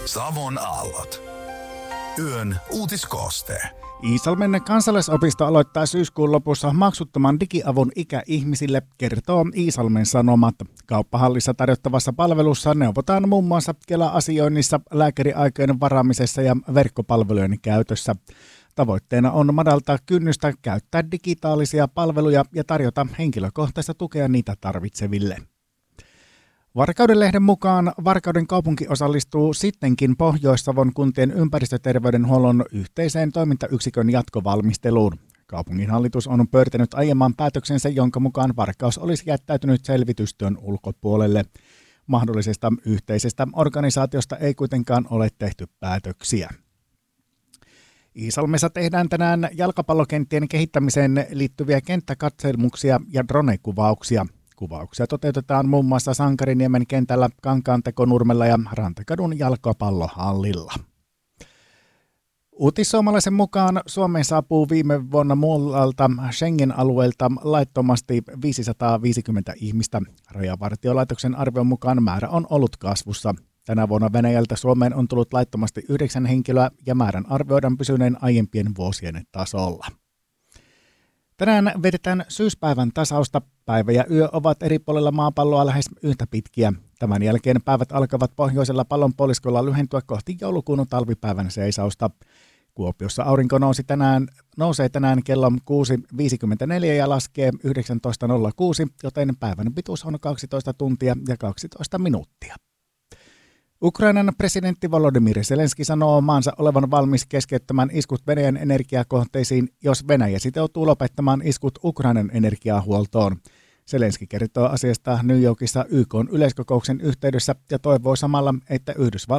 Savon aallot. Yön uutiskooste. Iisalmen kansalaisopisto aloittaa syyskuun lopussa maksuttoman digiavun ikäihmisille, kertoo Iisalmen Sanomat. Kauppahallissa tarjottavassa palvelussa neuvotaan muun muassa Kela-asioinnissa, lääkäriaikojen varaamisessa ja verkkopalvelujen käytössä. Tavoitteena on madaltaa kynnystä käyttää digitaalisia palveluja ja tarjota henkilökohtaista tukea niitä tarvitseville. Varkauden-lehden mukaan Varkauden kaupunki osallistuu sittenkin Pohjois-Savon kuntien ympäristöterveydenhuollon yhteiseen toimintayksikön jatkovalmisteluun. Kaupunginhallitus on pyörtänyt aiemman päätöksensä, jonka mukaan Varkaus olisi jättäytynyt selvitystyön ulkopuolelle. Mahdollisesta yhteisestä organisaatiosta ei kuitenkaan ole tehty päätöksiä. Iisalmessa tehdään tänään jalkapallokenttien kehittämiseen liittyviä kenttäkatselmuksia ja drone-kuvauksia. Kuvauksia toteutetaan muun muassa Sankariniemen kentällä, Kankaantekonurmella ja Rantakadun jalkapallohallilla. Uutissuomalaisen mukaan Suomeen saapuu viime vuonna muualta Schengen-alueelta laittomasti 550 ihmistä. Rajavartiolaitoksen arvion mukaan määrä on ollut kasvussa. Tänä vuonna Venäjältä Suomeen on tullut laittomasti 9 henkilöä ja määrän arvioidaan pysyneen aiempien vuosien tasolla. Tänään vedetään syyspäivän tasausta. Päivä ja yö ovat eri puolilla maapalloa lähes yhtä pitkiä. Tämän jälkeen päivät alkavat pohjoisella pallonpuoliskolla lyhentyä kohti joulukuun talvipäivän seisausta. Kuopiossa aurinko nousee tänään kello 6.54 ja laskee 19.06, joten päivän pituus on 12 tuntia ja 12 minuuttia. Ukrainan presidentti Volodymyr Zelenski sanoo maansa olevan valmis keskeyttämään iskut Venäjän energiakohteisiin, jos Venäjä sitoutuu lopettamaan iskut Ukrainan energiahuoltoon. Zelenski kertoo asiasta New Yorkissa YK:n yleiskokouksen yhteydessä ja toivoo samalla, että Yhdysvallat